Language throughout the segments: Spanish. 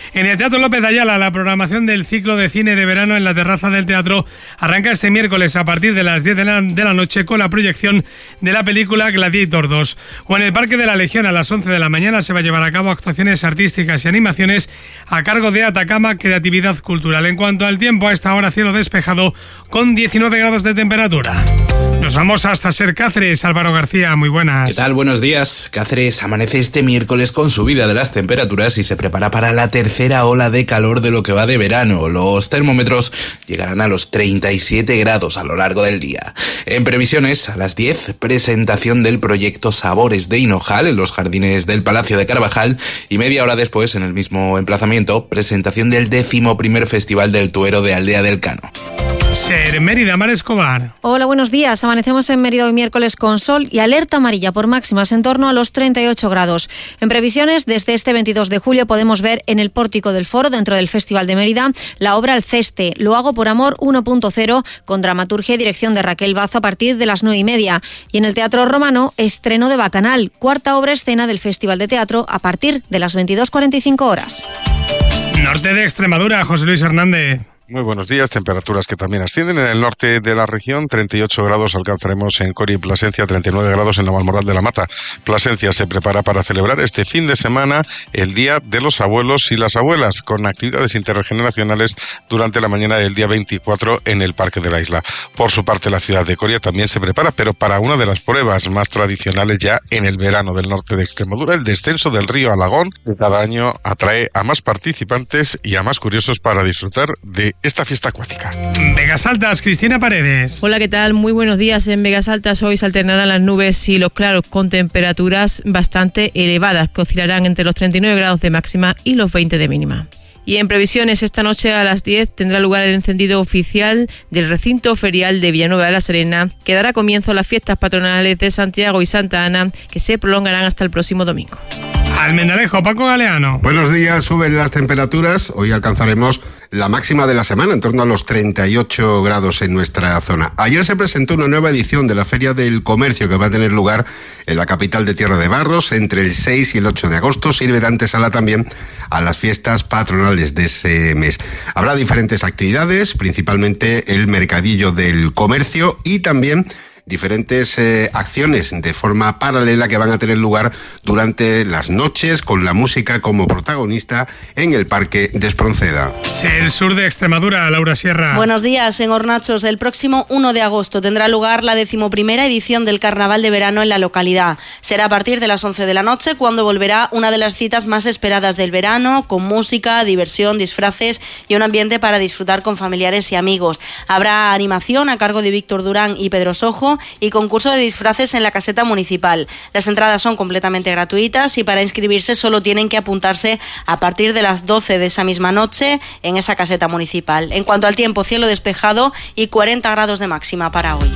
En el Teatro López de Ayala, la programación del ciclo de cine de verano en la terraza del teatro arranca este miércoles a partir de las 10 de la noche con la proyección de la película Gladiator 2. O en el Parque de la Legión a las 11 de la mañana se va a llevar a cabo actuaciones artísticas y animaciones a cargo de Atacama Creatividad Cultural. En cuanto al tiempo, a esta hora cielo despejado con 19 grados de temperatura. Nos vamos hasta Ser Cáceres. Álvaro García, muy buenas. ¿Qué tal? Buenos días. Cáceres amanece este miércoles con subida de las temperaturas y se prepara para la tercera ola de calor de lo que va de verano. Los termómetros llegarán a los 37 grados a lo largo del día. En previsiones, a las 10, presentación del proyecto Sabores de Hinojal en los jardines del Palacio de Carvajal y media hora después, en el mismo emplazamiento, presentación del 11º Festival del Tuero de Aldea del Cano. Ser Mérida, Mar Escobar. Hola, buenos días. Amanecemos en Mérida hoy miércoles con sol y alerta amarilla por máximas en torno a los 38 grados. En previsiones, desde este 22 de julio podemos ver en el pórtico del Foro, dentro del Festival de Mérida, la obra Alceste, Lo hago por amor 1.0, con dramaturgia y dirección de Raquel Bazo a partir de las 9:30. Y en el Teatro Romano, estreno de Bacanal, cuarta obra escena del Festival de Teatro a partir de las 22:45 horas. Norte de Extremadura, José Luis Hernández. Muy buenos días, temperaturas que también ascienden. En el norte de la región, 38 grados alcanzaremos en Coria y Plasencia, 39 grados en Navalmoral de la Mata. Plasencia se prepara para celebrar este fin de semana el Día de los Abuelos y las Abuelas, con actividades intergeneracionales durante la mañana del día 24 en el Parque de la Isla. Por su parte, la ciudad de Coria también se prepara, pero para una de las pruebas más tradicionales ya en el verano del norte de Extremadura, el descenso del río Alagón, que cada año atrae a más participantes y a más curiosos para disfrutar de esta fiesta acuática. Vegas Altas, Cristina Paredes. Hola, ¿qué tal? Muy buenos días. En Vegas Altas hoy se alternarán las nubes y los claros con temperaturas bastante elevadas que oscilarán entre los 39 grados de máxima y los 20 de mínima. Y en previsiones, esta noche a las 10 tendrá lugar el encendido oficial del recinto ferial de Villanueva de la Serena, que dará comienzo a las fiestas patronales de Santiago y Santa Ana, que se prolongarán hasta el próximo domingo. Almendralejo, Paco Galeano. Buenos días, suben las temperaturas. Hoy alcanzaremos la máxima de la semana, en torno a los 38 grados en nuestra zona. Ayer se presentó una nueva edición de la Feria del Comercio que va a tener lugar en la capital de Tierra de Barros entre el 6 y el 8 de agosto. Sirve de antesala también a las fiestas patronales de ese mes. Habrá diferentes actividades, principalmente el mercadillo del comercio y también diferentes acciones de forma paralela que van a tener lugar durante las noches con la música como protagonista en el Parque de Espronceda. Ser Sur de Extremadura, Laura Sierra. Buenos días. En Hornachos, el próximo 1 de agosto tendrá lugar la 11ª edición del Carnaval de Verano en la localidad. Será a partir de las 11 de la noche cuando volverá una de las citas más esperadas del verano, con música, diversión, disfraces y un ambiente para disfrutar con familiares y amigos. Habrá animación a cargo de Víctor Durán y Pedro Sojo y concurso de disfraces en la caseta municipal. Las entradas son completamente gratuitas y para inscribirse solo tienen que apuntarse a partir de las 12 de esa misma noche en esa caseta municipal. En cuanto al tiempo, cielo despejado y 40 grados de máxima para hoy.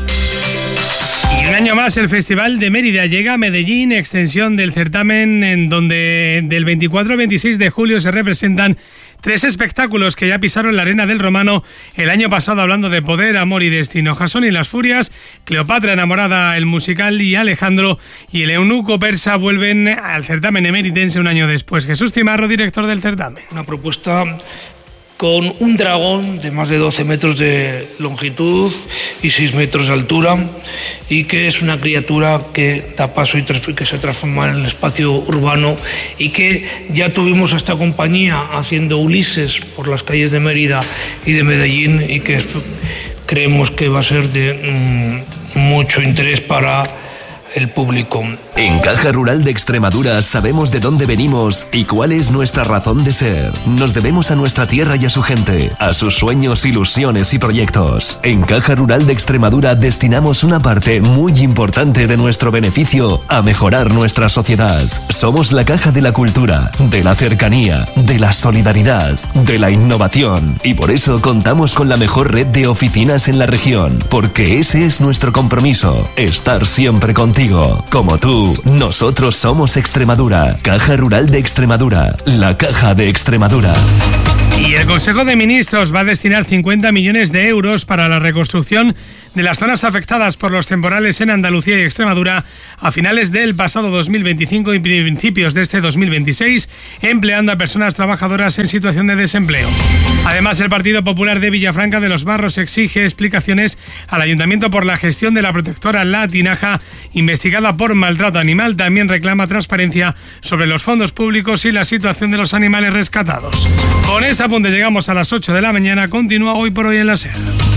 Y un año más el Festival de Mérida llega a Medellín, extensión del certamen en donde del 24 al 26 de julio se representan 3 espectáculos que ya pisaron la arena del Romano el año pasado, hablando de poder, amor y destino. Jasón y las furias, Cleopatra enamorada, el musical y Alejandro y el eunuco persa vuelven al certamen emeritense un año después. Jesús Timarro, director del certamen. Una propuesta con un dragón de más de 12 metros de longitud y 6 metros de altura y que es una criatura que da paso y que se transforma en el espacio urbano y que ya tuvimos a esta compañía haciendo Ulises por las calles de Mérida y de Medellín y que creemos que va a ser de mucho interés para el público. En Caja Rural de Extremadura sabemos de dónde venimos y cuál es nuestra razón de ser. Nos debemos a nuestra tierra y a su gente, a sus sueños, ilusiones y proyectos. En Caja Rural de Extremadura destinamos una parte muy importante de nuestro beneficio a mejorar nuestra sociedad. Somos la caja de la cultura, de la cercanía, de la solidaridad, de la innovación y por eso contamos con la mejor red de oficinas en la región, porque ese es nuestro compromiso, estar siempre contigo. Como tú, nosotros somos Extremadura. Caja Rural de Extremadura, la caja de Extremadura. Y el Consejo de Ministros va a destinar 50 millones de euros para la reconstrucción de las zonas afectadas por los temporales en Andalucía y Extremadura a finales del pasado 2025 y principios de este 2026, empleando a personas trabajadoras en situación de desempleo. Además, el Partido Popular de Villafranca de los Barros exige explicaciones al Ayuntamiento por la gestión de la protectora La Tinaja, investigada por maltrato animal. También reclama transparencia sobre los fondos públicos y la situación de los animales rescatados. Con ese apunte llegamos a las 8 de la mañana. Continúa Hoy por Hoy en la SER.